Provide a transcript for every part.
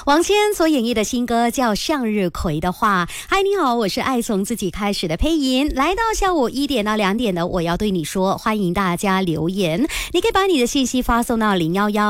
王谦所演绎的新歌叫《向日葵的话》。嗨，你好，我是爱从自己开始的配音。来到下午1点到2点的，我要对你说，欢迎大家留言。你可以把你的信息发送到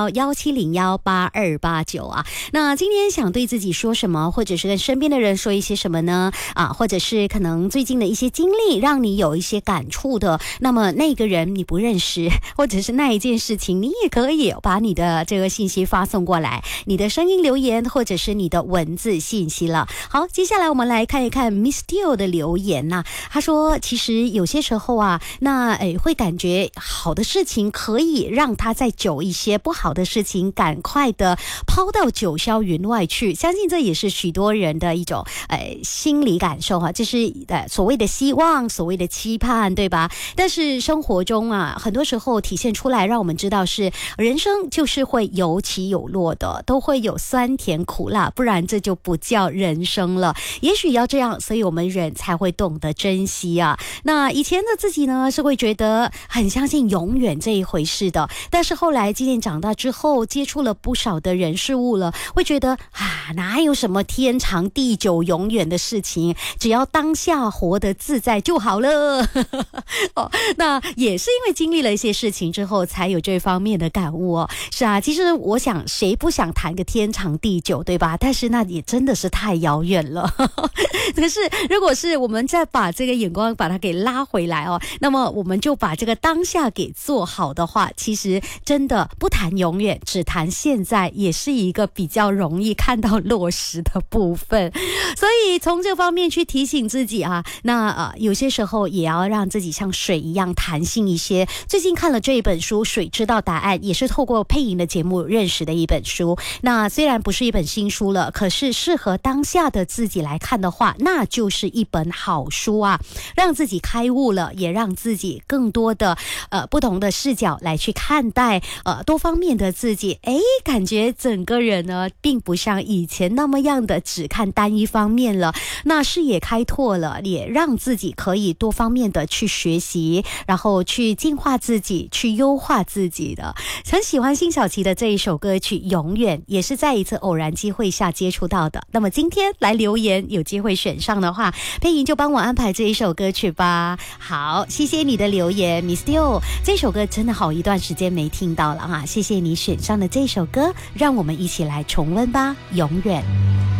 011-1701-8289啊。那今天想对自己说什么，或者是跟身边的人说一些什么呢？或者是可能最近的一些经历让你有一些感触的，那么那个人你不认识，或者是那一件事情，你也可以把你的这个信息发送过来，你的声音留言或者是你的文字信息了。好，接下来我们来看一看 Miss Teo 的留言啊。他说其实有些时候啊，会感觉好的事情可以让他再久一些，不好的事情赶快的抛到九霄云外去。相信这也是许多人的一种心理感受啊，这是所谓的希望，所谓的期盼，对吧？但是生活中啊，很多时候体现出来让我们知道是人生就是会有起有落的，都会有酸甜苦辣，不然这就不叫人生了。也许要这样，所以我们人才会懂得珍惜啊。那以前的自己呢，是会觉得很相信永远这一回事的，但是后来渐渐长大之后，接触了不少的人事物了，会觉得哪有什么天长地久永远的事情，只要当下活得自在就好了。那也是因为经历了一些事情之后，才有这方面的感悟哦。是啊，其实我想谁不想谈个天长地久，对吧？但是那也真的是太遥远了。可是如果是我们再把这个眼光把它给拉回来哦，那么我们就把这个当下给做好的话，其实真的不谈永远，只谈现在，也是一个比较容易看到落实的部分。所以从这方面去提醒自己啊，那有些时候也要让自己像水一样弹性一些。最近看了这一本书《水知道答案》，也是透过配音的节目认识的一本书。那虽然不是一本新书了，可是适合当下的自己来看的话，那就是一本好书啊，让自己开悟了，也让自己更多的不同的视角来去看待多方面的自己。感觉整个人呢并不像以前那么样的只看单一方面了，那视野开拓了，也让自己可以多方面的去学习，然后去进化自己，去优化自己的。很喜欢辛晓琪的这一首歌曲《永远》，也是在一次偶然机会下接触到的。那么今天来留言，有机会选上的话，配音就帮我安排这一首歌曲吧。好，谢谢你的留言 Miss Teo， 这首歌真的好一段时间没听到了啊，谢谢你选上的这首歌，让我们一起来重温吧，永远。